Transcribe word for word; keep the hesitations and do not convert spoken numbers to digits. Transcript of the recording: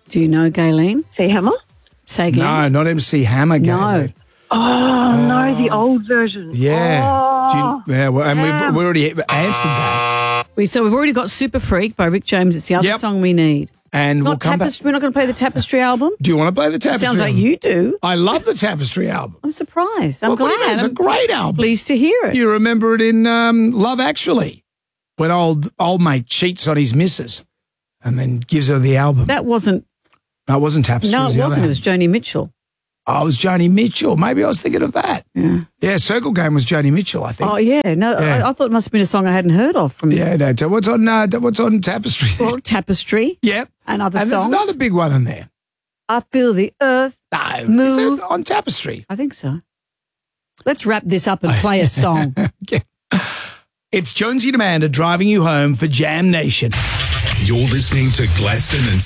Do you know Gayleen? C Hammer? Say again. No, not M C Hammer. No. Gayleen. Oh, no, the old version. Yeah. Oh, Do you, yeah. Well, and yeah. we've we already answered that. We, so we've already got Super Freak by Rick James. It's the other Yep. song we need. And we'll Not come back. Tapestry. We're not going to play the Tapestry album. Do you want to play the Tapestry? Sounds like album? you do. I love the Tapestry album. I'm surprised. I'm Well, what do you mean? glad. It's a I'm great album. pleased to hear it. You remember it in um, Love Actually, when old old mate cheats on his missus and then gives her the album. That wasn't. No, it wasn't Tapestry. No, was it the other wasn't. It was album. Joni Mitchell. Oh, it was Joni Mitchell. Maybe I was thinking of that. Yeah. Yeah, Circle Game was Joni Mitchell, I think. Oh yeah. No, Yeah. I, I thought it must have been a song I hadn't heard of from. Yeah, no. so What's on? Uh, what's on Tapestry? Well, Tapestry. Yep. And other and there's songs. another big one in there. I feel the earth. No, Move. is it on Tapestry? I think so. Let's wrap this up and play a song. It's Jonesy and Amanda driving you home for Jam Nation. You're listening to Gladstone and